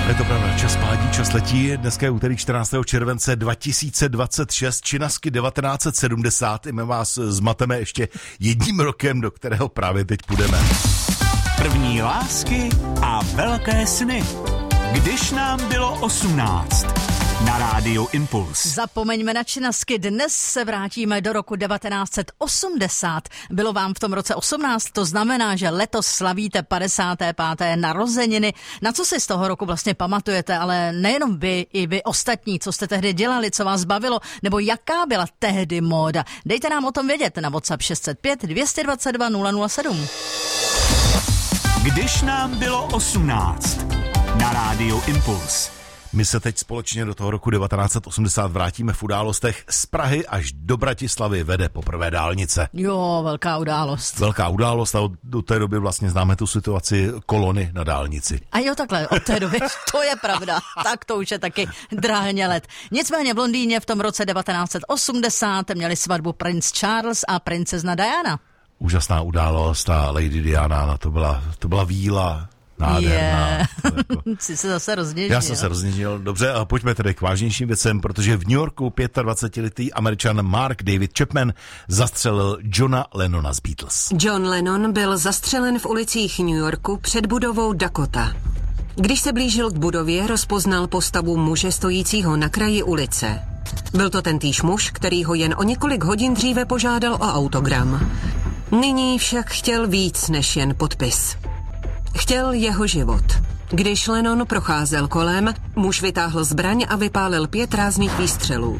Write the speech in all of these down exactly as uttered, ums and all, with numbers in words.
Je to pravda, čas pádí, čas letí. Dneska je úterý čtrnáctého července dva tisíce dvacet šest, činasky devatenáct set sedmdesát. My vás zmateme ještě jedním rokem, do kterého právě teď půjdeme. První lásky a velké sny. Když nám bylo osmnáct. Na rádiu Impuls. Zapomeňme na činasky, dnes se vrátíme do roku devatenáct set osmdesát. Bylo vám v tom roce osmnáct, to znamená, že letos slavíte padesáté páté narozeniny. Na co si z toho roku vlastně pamatujete, ale nejenom vy, i vy ostatní, co jste tehdy dělali, co vás bavilo, nebo jaká byla tehdy móda. Dejte nám o tom vědět na WhatsApp šest set pět dvě dvacet dva nula nula sedm. Když nám bylo osmnáct. Na rádiu Impuls. My se teď společně do toho roku devatenáct set osmdesát vrátíme v událostech. Z Prahy až do Bratislavy vede poprvé dálnice. Jo, velká událost. Velká událost a od, do té doby vlastně známe tu situaci kolony na dálnici. A jo, takhle, od té doby, to je pravda. Tak to už je taky drahně let. Nicméně v Londýně v tom roce devatenáct set osmdesát měli svatbu princ Charles a princezna Diana. Úžasná událost a Lady Diana, to byla, to byla víla. Nádherná. Yeah. Jako... Jsi se zase rozněžnil. Já jsem se rozněžnil. Dobře, a pojďme tedy k vážnějším věcem, protože v New Yorku dvacetiletý Američan Mark David Chapman zastřelil Johna Lennona z Beatles. John Lennon byl zastřelen v ulicích New Yorku před budovou Dakota. Když se blížil k budově, rozpoznal postavu muže stojícího na kraji ulice. Byl to tentýž muž, který ho jen o několik hodin dříve požádal o autogram. Nyní však chtěl víc než jen podpis. Chtěl jeho život. Když Lennon procházel kolem, muž vytáhl zbraň a vypálil pět rázných výstřelů.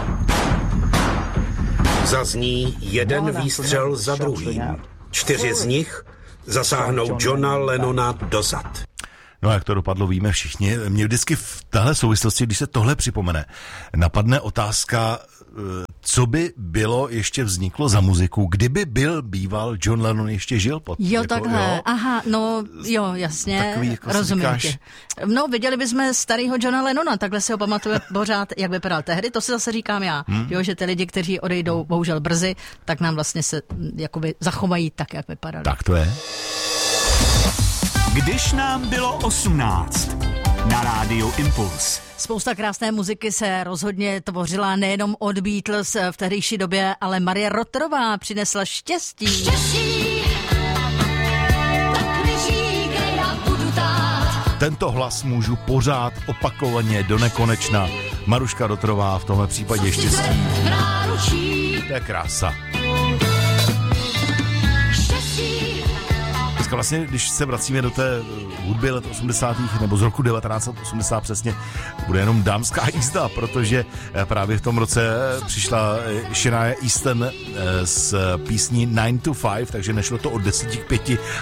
Zazní jeden výstřel za druhým. Čtyři z nich zasáhnou Johna Lennona do zad. No a jak to dopadlo, víme všichni. Mě vždycky v téhle souvislosti, když se tohle připomene, napadne otázka, co by bylo ještě vzniklo za muziku, kdyby byl býval John Lennon ještě žil pod. Jo, jako, takhle, jo? Aha, no jo, jasně, Takový, jako rozumím říkáš... tě. No, viděli bychom starýho Johna Lennona, takhle si ho pamatuje pořád, jak vypadal tehdy, to si zase říkám já, hmm? jo, že ty lidi, kteří odejdou bohužel brzy, tak nám vlastně se jakoby zachovají tak, jak vypadali. Tak to je. Když nám bylo osmnáct. Na rádiu Impuls. Spousta krásné muziky se rozhodně tvořila nejenom od Beatles v tehdejší době, ale Marie Rotterová přinesla štěstí. Štěstí, tak mi říkej, já budu tát. Tento hlas můžu pořád opakovaně do nekonečna. Maruška Rotterová v tomhle případě štěstí. To je krása. Vlastně, když se vracíme do té hudby let osmdesátých nebo z roku devatenáct set osmdesát přesně, bude jenom dámská jízda, protože právě v tom roce přišla Shania Easton s písní nine to five, takže nešlo to od deseti k pěti,